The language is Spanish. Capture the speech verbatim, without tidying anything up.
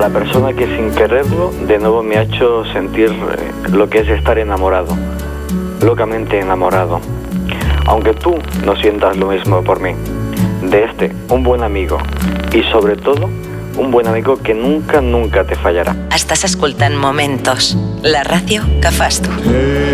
la persona que sin quererlo de nuevo me ha hecho sentir eh, lo que es estar enamorado, locamente enamorado. Aunque tú no sientas lo mismo por mí. De este, un buen amigo y sobre todo, un buen amigo que nunca, nunca te fallarà. Estàs escoltant Momentos, la ràdio que fas tu.